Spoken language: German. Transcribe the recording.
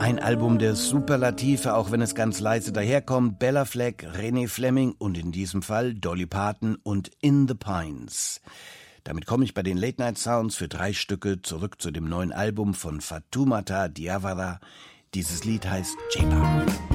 Ein Album der Superlative, auch wenn es ganz leise daherkommt. Bella Fleck, René Fleming und in diesem Fall Dolly Parton und In the Pines. Damit komme ich bei den Late Night Sounds für 3 Stücke zurück zu dem neuen Album von Fatoumata Diawara. Dieses Lied heißt Jepa.